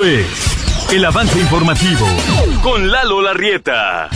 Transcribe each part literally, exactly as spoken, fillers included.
Es el avance informativo con Lalo Larrieta.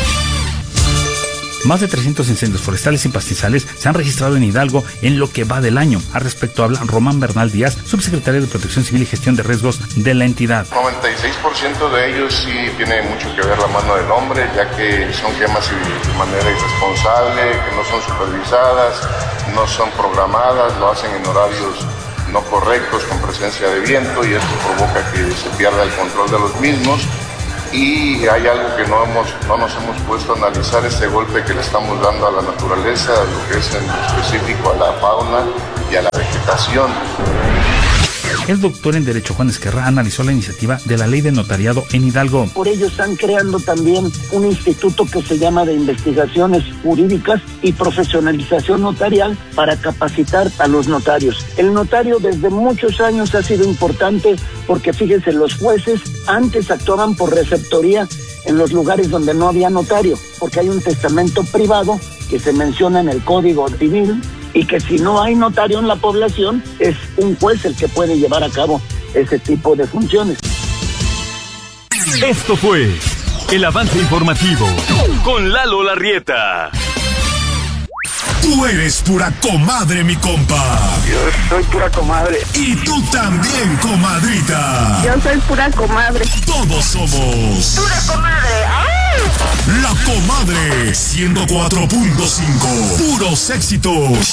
Más de trescientos incendios forestales y pastizales se han registrado en Hidalgo en lo que va del año. Al respecto habla Román Bernal Díaz, subsecretario de Protección Civil y Gestión de Riesgos de la entidad. noventa y seis por ciento de ellos sí tiene mucho que ver la mano del hombre, ya que son quemas de manera irresponsable, que no son supervisadas, no son programadas, lo hacen en horarios no correctos, con presencia de viento, y esto provoca que se pierda el control de los mismos. Y hay algo que no, hemos, no nos hemos puesto a analizar, este golpe que le estamos dando a la naturaleza, lo que es en lo específico a la fauna y a la vegetación. El doctor en Derecho Juan Esquerra analizó la iniciativa de la Ley de Notariado en Hidalgo. Por ello están creando también un instituto que se llama de Investigaciones Jurídicas y Profesionalización Notarial para capacitar a los notarios. El notario desde muchos años ha sido importante porque fíjense, los jueces antes actuaban por receptoría en los lugares donde no había notario, porque hay un testamento privado que se menciona en el Código Civil, y que si no hay notario en la población, es un juez el que puede llevar a cabo ese tipo de funciones. Esto fue el avance informativo con Lalo Larrieta. Tú eres pura comadre, mi compa. Yo soy pura comadre. Y tú también, comadrita. Yo soy pura comadre. Todos somos Pura comadre. ¡Ay! La Comadre ciento cuatro punto cinco. Puros éxitos.